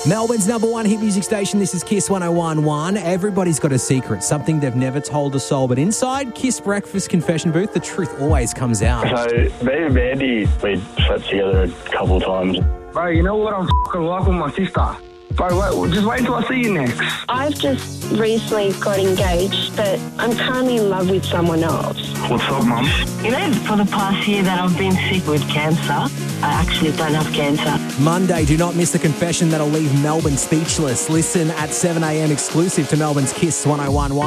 Melbourne's number one hit music station. This is Kiss 101.1. Everybody's got a secret, something they've never told a soul. But inside Kiss Breakfast Confession Booth, the truth always comes out. So, me and Mandy, we slept together a couple of times. Bro, you know what I'm f***ing like with my sister? Bro, just wait until I see you next. I've just recently got engaged, but I'm currently in love with someone else. What's up, Mum? You know, for the past year that I've been sick with cancer, I actually don't have cancer. Monday, do not miss the confession that'll leave Melbourne speechless. Listen at 7 a.m. exclusive to Melbourne's Kiss 101.1.